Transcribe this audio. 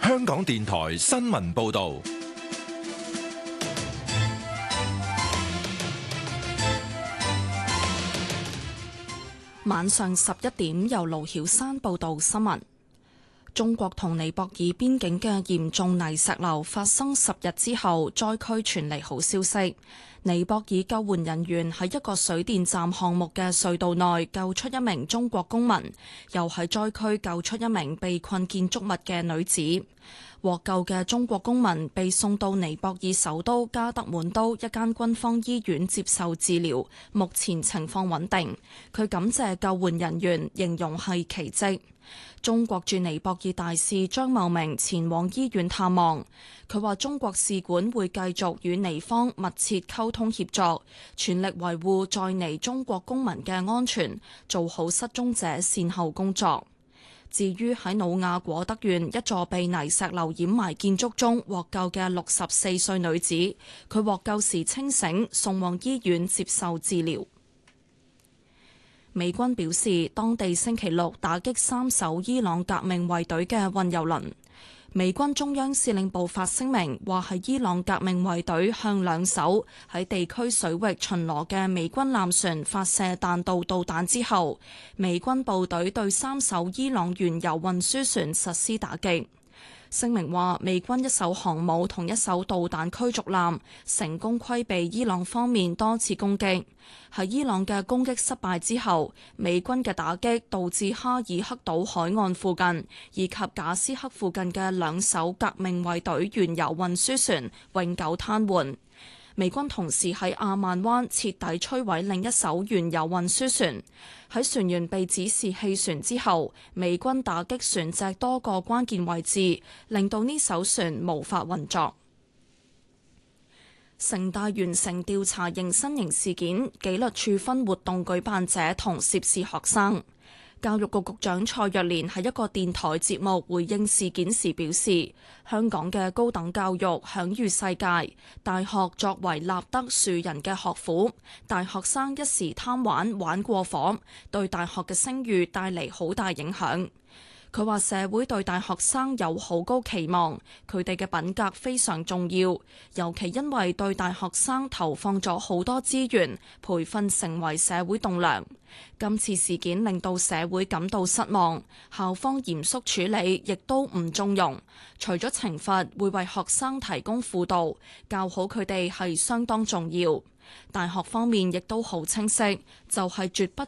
香港電台新聞報道。 晚上11點，由盧曉珊報道新聞。中國同尼泊爾邊境嘅嚴重泥石流發生10日之後，災區傳嚟好消息。尼泊爾救援人員喺一個水電站項目嘅隧道內救出一名中國公民，又喺災區救出一名被困建築物嘅女子。獲救嘅中國公民被送到尼泊爾首都加德滿都一間軍方醫院接受治療，目前情況穩定。佢感謝救援人員，形容係奇蹟。中國駐尼泊爾大使張茂明前往醫院探望，佢話中國使館會繼續與尼方密切溝通協作，全力維護在尼中國公民嘅安全，做好失蹤者善後工作。至於喺努亞果德縣一座被泥石流掩埋建築中獲救嘅64歲女子，佢獲救時清醒，送往醫院接受治療。美軍表示，當地星期六打擊3艘伊朗革命衛隊嘅運油輪。美軍中央司令部發聲明話，係伊朗革命衛隊向2艘喺地區水域巡邏嘅美軍艦船發射彈道導彈之後，美軍部隊對3艘伊朗原油運輸船實施打擊。聲明話，美軍一艘航母同一艘導彈驅逐艦成功規避伊朗方面多次攻擊。喺伊朗嘅攻擊失敗之後，美軍嘅打擊導致哈爾克島海岸附近以及賈斯克附近嘅2艘革命衛隊原油運輸船永久癱瘓。美軍同時喺阿曼灣徹底摧毀另一艘原油運輸船。喺船員被指示棄船之後，美軍打擊船隻多個關鍵位置，令到呢艘船無法運作。城大完成調查迎新營事件，紀律處分活動舉辦者同涉事學生。教育局局長蔡若蓮喺一個電台節目回應事件時表示，香港嘅高等教育享譽世界，大學作為立德樹人嘅學府，大學生一時貪玩玩過火，對大學嘅聲譽帶嚟好大影響。佢話社會對大學生有好高期望，佢哋嘅品格非常重要，尤其因為對大學生投放咗好多資源，培訓成為社會棟樑。今次事件令到社會感到失望，校方嚴肅處理，亦都唔縱容。除咗懲罰，會為學生提供輔導，教好佢哋係相當重要。大學方面亦都好清晰，就係絕不